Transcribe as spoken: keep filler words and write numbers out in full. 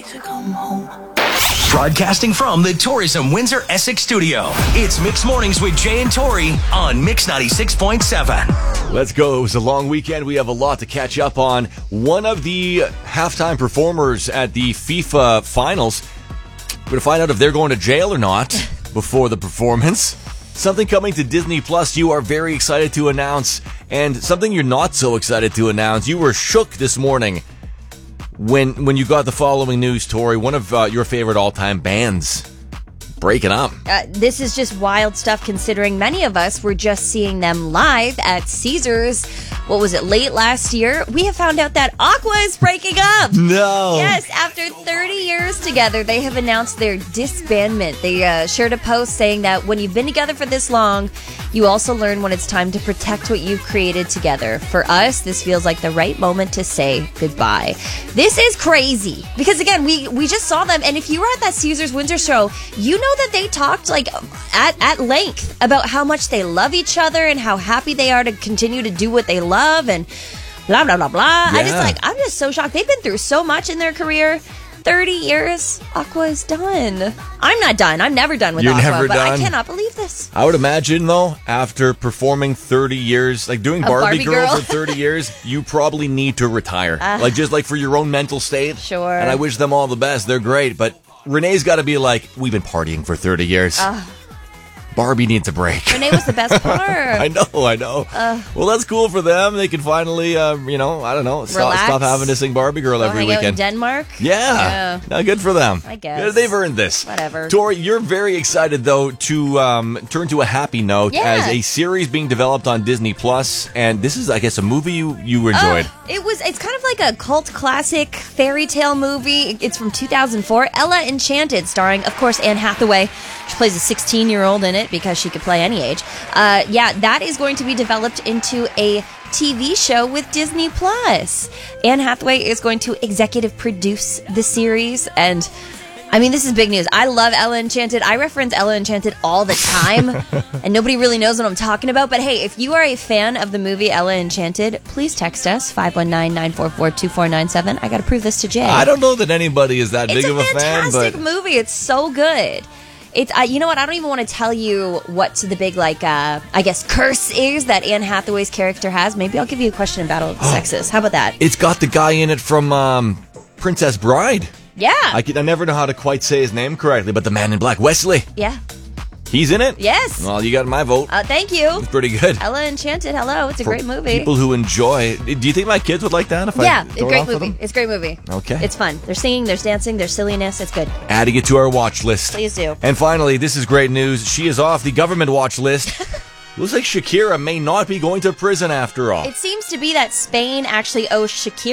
to come home. Broadcasting from the Tourism Windsor Essex studio, it's Mix Mornings with Jay and Tori on Mix ninety-six point seven. Let's go. It was a long weekend. We have a lot to catch up on. One of the halftime performers at the FIFA finals, we're going to find out if they're going to jail or not before the performance. Something coming to Disney Plus you are very excited to announce, and something you're not so excited to announce. You were shook this morning when when you got the following news, Tori. One of uh, your favorite all-time bands breaking up. Uh, this is just wild stuff, considering many of us were just seeing them live at Caesars. What was it, late last year? We have found out that Aqua is breaking up. No. Yes, after thirty years together, they have announced their disbandment. They uh, shared a post saying that when you've been together for this long, you also learn when it's time to protect what you've created together. For us, this feels like the right moment to say goodbye. This is crazy because, again, we, we just saw them, and if you were at that Caesars Windsor show, you know that they talked like at, at length about how much they love each other and how happy they are to continue to do what they love and blah, blah, blah, blah. Yeah. I just like, I'm just so shocked. They've been through so much in their career. thirty years, Aqua is done. I'm not done. I'm never done with You're Aqua, never but done? I cannot believe this. I would imagine, though, after performing thirty years, like doing A Barbie, Barbie Girl, Girl? for thirty years, you probably need to retire. Uh, like, just like for your own mental state. Sure. And I wish them all the best. They're great. But Renee's got to be like, we've been partying for thirty years. Uh, Barbie needs a break. Renee was the best part. I know, I know. Uh, well, that's cool for them. They can finally, uh, you know, I don't know, stop, stop having to sing Barbie Girl Go every hang weekend. out in Denmark? Yeah. Yeah. No, good for them. I guess. Good, they've earned this. Whatever. Tori, you're very excited, though, to um, turn to a happy note Yeah. as a series being developed on Disney Plus, and this is, I guess, a movie you, you enjoyed. Uh, it was. It's kind of like a cult classic fairy tale movie. It's from two thousand four. Ella Enchanted, starring, of course, Anne Hathaway. She plays a sixteen-year-old in it because she could play any age. Uh, yeah, that is going to be developed into a T V show with Disney Plus. Anne Hathaway is going to executive produce the series, and I mean, this is big news. I love Ella Enchanted. I reference Ella Enchanted all the time, and nobody really knows what I'm talking about. But hey, if you are a fan of the movie Ella Enchanted, please text us, five one nine, nine four four, two four nine seven. I got to prove this to Jay. I don't know that anybody is that it's big a of a fan, fantastic but movie. It's so good. It's uh, you know what? I don't even want to tell you what the big, like, uh, I guess, curse is that Anne Hathaway's character has. Maybe I'll give you a question in Battle of the Sexes. How about that? it's got the guy in it from um, Princess Bride. Yeah. I, can, I never know how to quite say his name correctly, but the man in black, Wesley. Yeah. He's in it? Yes. Well, you got my vote. Uh, thank you. It's pretty good. Ella Enchanted. Hello. It's a For great movie. People who enjoy. Do you think my kids would like that? If Yeah, I it's a throw it great on for movie. them? It's a great movie. Okay. It's fun. There's singing, there's dancing, there's silliness. It's good. Adding it to our watch list. Please do. And finally, this is great news. She is off the government watch list. Looks like Shakira may not be going to prison after all. It seems to be that Spain actually owes Shakira